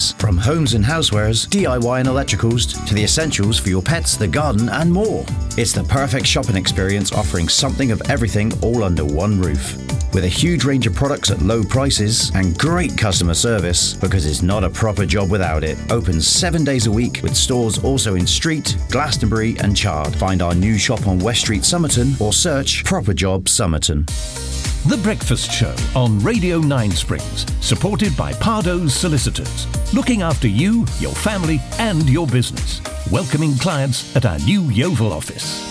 choices. From homes and housewares, DIY and electricals, to the essentials for your pets, the garden and more. It's the perfect shopping experience, offering something of everything all under one roof. With a huge range of products at low prices and great customer service, because it's not a proper job without it. Open 7 days a week with stores also in Street, Glastonbury and Chard. Find our new shop on West Street, Somerton, or search Proper Job Somerton. The Breakfast Show on Radio 9 Springs, supported by Pardo's Solicitors, looking after you, your family and your business. Welcoming clients at our new Yeovil office.